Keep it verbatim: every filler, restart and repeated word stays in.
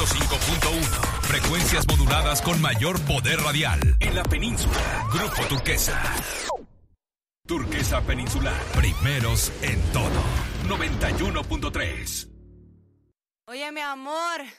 cinco punto uno. Frecuencias moduladas con mayor poder radial. En la península. Grupo Turquesa. Turquesa Peninsular. Primeros en todo. noventa y uno punto tres. Oye, mi amor.